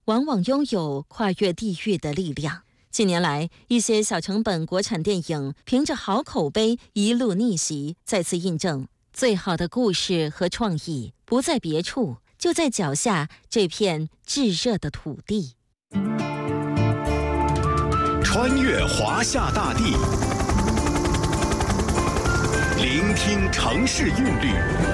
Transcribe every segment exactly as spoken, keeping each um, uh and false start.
往往拥有跨越地域的力量。近年来，一些小成本国产电影凭着好口碑一路逆袭，再次印证最好的故事和创意不在别处，就在脚下这片炙热的土地。 穿越华夏大地，聆听城市韵律，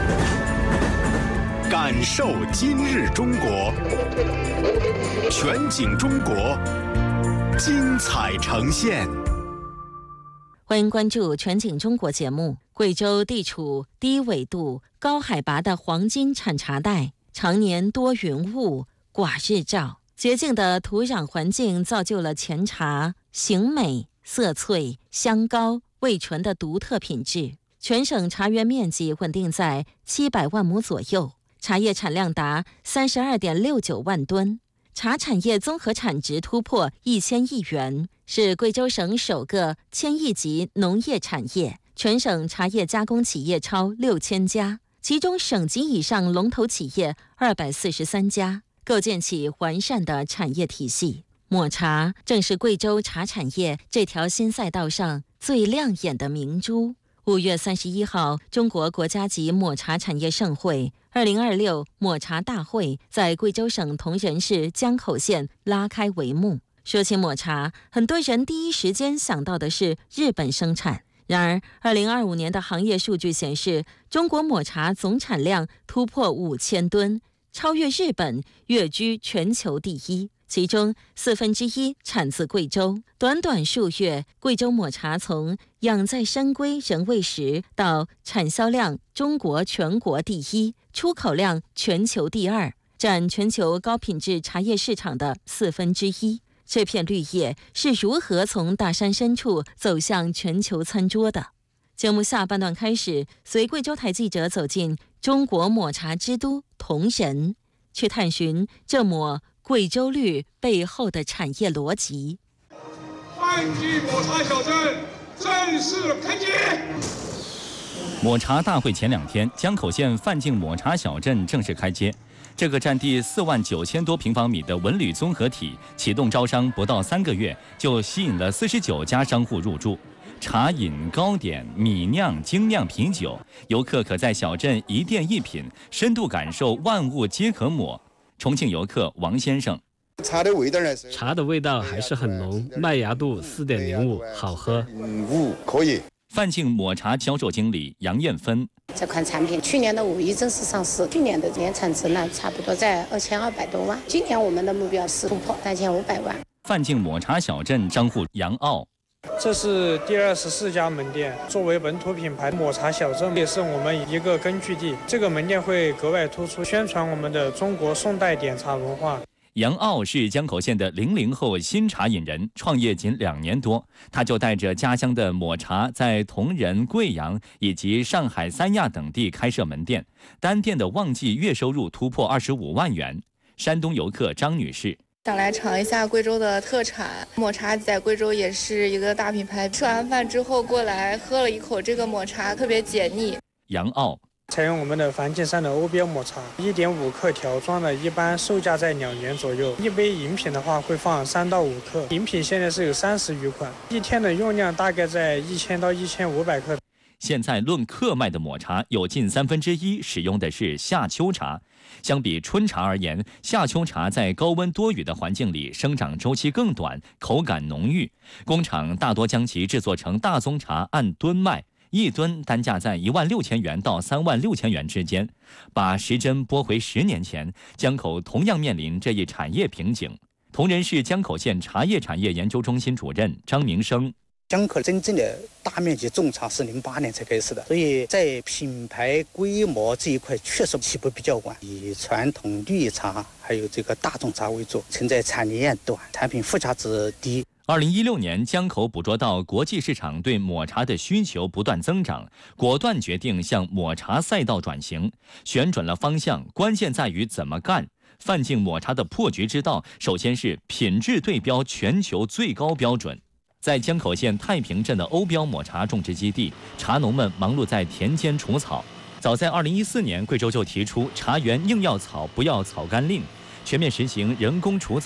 感受今日中国。全景中国，精彩呈现。 欢迎关注全景中国节目。贵州地处低纬度、高海拔的黄金产茶带，常年多云雾、寡日照，洁净的土壤环境造就了前茶形美、色翠、香高、味醇的独特品质。全省茶园面积稳定在七百万亩左右，茶叶产量达三十二点六九万吨。茶产业综合产值突破一千亿元，是贵州省首个千亿级农业产业。全省茶叶加工企业超六千家，其中省级以上龙头企业二百四十三家，构建起完善的产业体系。抹茶正是贵州茶产业这条新赛道上最亮眼的明珠。五月三十一号，中国国家级抹茶产业盛会二零二六抹茶大会在贵州省铜仁市江口县拉开帷幕。说起抹茶，很多人第一时间想到的是日本生产。然而，二零二五年的行业数据显示，中国抹茶总产量突破五千吨，超越日本，跃居全球第一。其中四分之一产自贵州。短短数月，贵州抹茶从养在深闺人未识到产销量中国全国第一，出口量全球第二，占全球高品质茶叶市场的四分之一。这片绿叶是如何从大山深处走向全球餐桌的？节目下半段开始，随贵州台记者走进中国抹茶之都铜仁，去探寻这抹贵州绿背后的产业逻辑。 范记抹茶小镇正式开街。 抹茶大会前两天，江口县范进抹茶小镇正式开街。这个占地四万九千多平方米的文旅综合体启动招商不到三个月，就吸引了四十九家商户入驻。茶饮、糕点、米酿、精酿啤酒，游客可在小镇一店一品，深度感受万物皆可抹。重庆游客王先生， 茶的味道呢？ 茶的味道还是很浓，麦芽度四点零五，好喝。 五可以。 范进抹茶销售经理杨艳芬， 这款产品去年的五一正式上市，去年的年产值呢差不多在二千二百多万，今年我们的目标是突破三千五百万。 范进抹茶小镇商户杨傲， 这是第二十四家门店，作为本土品牌，抹茶小镇也是我们一个根据地。这个门店会格外突出，宣传我们的中国宋代点茶文化。 杨傲是江口县的零零后新茶饮人，创业仅两年多，他就带着家乡的抹茶，在铜仁、贵阳以及上海、三亚等地开设门店，单店的旺季月收入突破二十五万元。山东游客张女士， 想来尝一下贵州的特产抹茶，在贵州也是一个大品牌。吃完饭之后过来喝了一口这个抹茶，特别解腻。 杨傲， 采用我们的梵净山的欧标抹茶，一点五克条装的，一般售价在两元左右。一杯饮品的话会放三到五克，饮品现在是有三十余款，一天的用量大概在一千到一千五百克。 现在论克卖的抹茶，有近三分之一使用的是夏秋茶。相比春茶而言，夏秋茶在高温多雨的环境里生长周期更短，口感浓郁。工厂大多将其制作成大宗茶，按吨卖。一吨单价在一万六千元到三万六千元之间。把时针拨回十年前，江口同样面临这一产业瓶颈。铜仁市江口县茶叶产业研究中心主任张明生， 江口真正的大面积种茶是零八年才开始的，所以在品牌规模这一块确实起步比较晚，以传统绿茶还有这个大众茶为主，存在产业链短，产品附加值低。 二零一六年，江口捕捉到国际市场对抹茶的需求不断增长，果断决定向抹茶赛道转型，选准了方向，关键在于怎么干。范进抹茶的破局之道，首先是品质对标全球最高标准。在江口县太平镇的欧标抹茶种植基地，茶农们忙碌在田间除草。早在二零一四年，贵州就提出茶园硬要草不要草甘令，全面实行人工除草。